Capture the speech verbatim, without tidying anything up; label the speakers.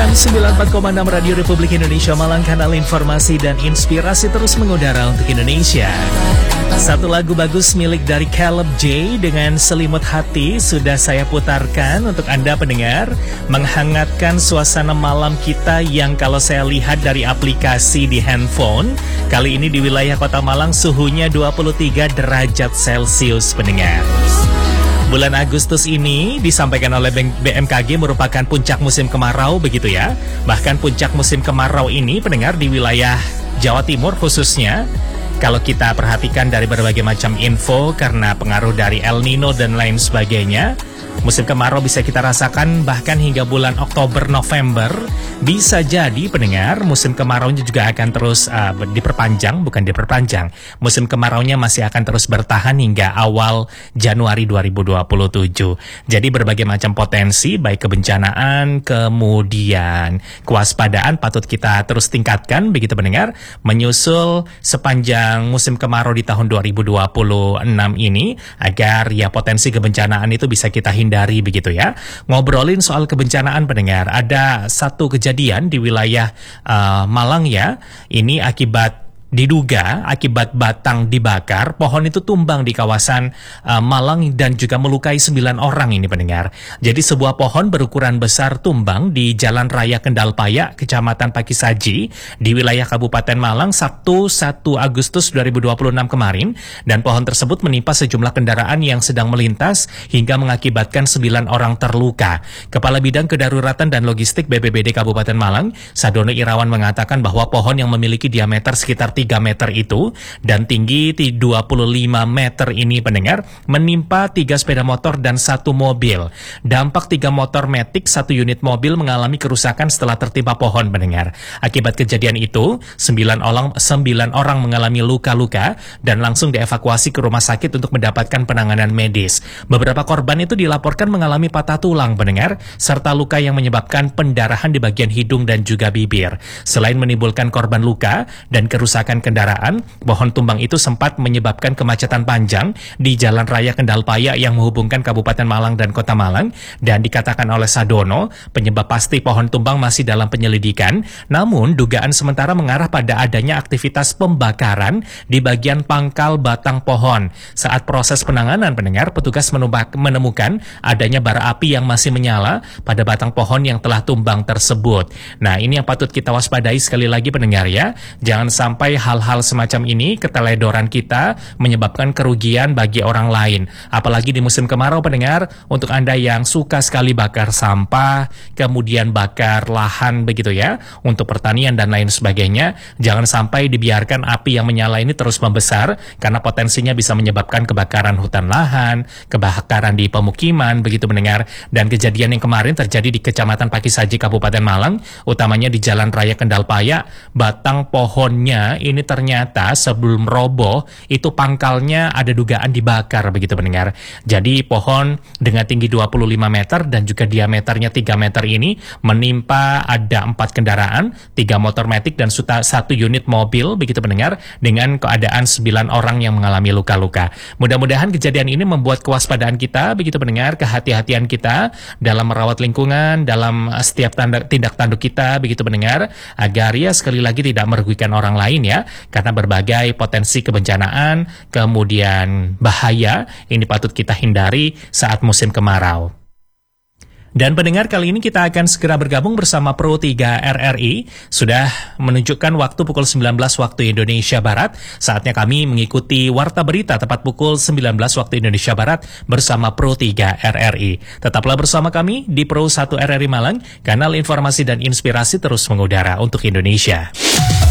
Speaker 1: Malang sembilan puluh empat koma enam Radio Republik Indonesia Malang, kanal informasi dan inspirasi terus mengudara untuk Indonesia. Satu lagu bagus milik dari Caleb J dengan Selimut Hati sudah saya putarkan untuk Anda pendengar, menghangatkan suasana malam kita yang kalau saya lihat dari aplikasi di handphone, kali ini di wilayah Kota Malang suhunya dua puluh tiga derajat Celcius pendengar. Bulan Agustus ini disampaikan oleh B M K G merupakan puncak musim kemarau begitu ya. Bahkan puncak musim kemarau ini pendengar di wilayah Jawa Timur khususnya, kalau kita perhatikan dari berbagai macam info karena pengaruh dari El Nino dan lain sebagainya, musim kemarau bisa kita rasakan bahkan hingga bulan Oktober November. Bisa jadi pendengar musim kemaraunya juga akan terus uh, diperpanjang, bukan diperpanjang. Musim kemaraunya masih akan terus bertahan hingga awal Januari dua ribu dua puluh tujuh. Jadi berbagai macam potensi baik kebencanaan, kemudian kewaspadaan patut kita terus tingkatkan begitu pendengar, menyusul sepanjang musim kemarau di tahun dua ribu dua puluh enam ini agar ya potensi kebencanaan itu bisa kita hindari begitu ya. Ngobrolin soal kebencanaan pendengar, ada satu kejadian Kejadian di wilayah uh, Malang ya, ini akibat diduga akibat batang dibakar, pohon itu tumbang di kawasan uh, Malang dan juga melukai sembilan orang ini pendengar. Jadi sebuah pohon berukuran besar tumbang di Jalan Raya Kendal Payak, Kecamatan Pakisaji di wilayah Kabupaten Malang Sabtu satu Agustus dua ribu dua puluh enam kemarin, dan pohon tersebut menimpa sejumlah kendaraan yang sedang melintas hingga mengakibatkan sembilan orang terluka. Kepala Bidang Kedaruratan dan Logistik B P B D Kabupaten Malang, Sadono Irawan mengatakan bahwa pohon yang memiliki diameter sekitar tiga meter itu dan tinggi dua puluh lima meter ini pendengar menimpa tiga sepeda motor dan satu mobil. Dampak tiga motor Matic, satu unit mobil mengalami kerusakan setelah tertimpa pohon pendengar. Akibat kejadian itu, sembilan orang, sembilan orang mengalami luka-luka dan langsung dievakuasi ke rumah sakit untuk mendapatkan penanganan medis. Beberapa korban itu dilaporkan mengalami patah tulang pendengar, serta luka yang menyebabkan pendarahan di bagian hidung dan juga bibir. Selain menimbulkan korban luka dan kerusakan kendaraan, pohon tumbang itu sempat menyebabkan kemacetan panjang di Jalan Raya Kendal Payak yang menghubungkan Kabupaten Malang dan Kota Malang, dan dikatakan oleh Sadono, penyebab pasti pohon tumbang masih dalam penyelidikan, namun dugaan sementara mengarah pada adanya aktivitas pembakaran di bagian pangkal batang pohon. Saat proses penanganan pendengar, petugas menemukan adanya bara api yang masih menyala pada batang pohon yang telah tumbang tersebut. Nah, ini yang patut kita waspadai sekali lagi pendengar ya. Jangan sampai hal-hal semacam ini, keteledoran kita menyebabkan kerugian bagi orang lain. Apalagi di musim kemarau pendengar, untuk Anda yang suka sekali bakar sampah, kemudian bakar lahan begitu ya, untuk pertanian dan lain sebagainya, jangan sampai dibiarkan api yang menyala ini terus membesar, karena potensinya bisa menyebabkan kebakaran hutan lahan, kebakaran di pemukiman begitu mendengar. Dan kejadian yang kemarin terjadi di Kecamatan Pakisaji Kabupaten Malang, utamanya di Jalan Raya Kendal Payak, batang pohonnya ini ternyata sebelum roboh itu pangkalnya ada dugaan dibakar begitu pendengar. Jadi pohon dengan tinggi dua puluh lima meter dan juga diameternya tiga meter ini menimpa ada empat kendaraan, tiga motor Matic dan satu unit mobil begitu pendengar, dengan keadaan sembilan orang yang mengalami luka-luka. Mudah-mudahan kejadian ini membuat kewaspadaan kita begitu pendengar, kehati-hatian kita dalam merawat lingkungan, dalam setiap tanda, tindak tanduk kita begitu pendengar, agar ya sekali lagi tidak merugikan orang lain ya, karena berbagai potensi kebencanaan, kemudian bahaya ini patut kita hindari saat musim kemarau. Dan pendengar, kali ini kita akan segera bergabung bersama Pro tiga R R I. Sudah menunjukkan waktu pukul sembilan belas waktu Indonesia Barat. Saatnya kami mengikuti Warta Berita tepat pukul sembilan belas waktu Indonesia Barat bersama Pro tiga R R I. Tetaplah bersama kami di Pro satu R R I Malang, kanal informasi dan inspirasi terus mengudara untuk Indonesia.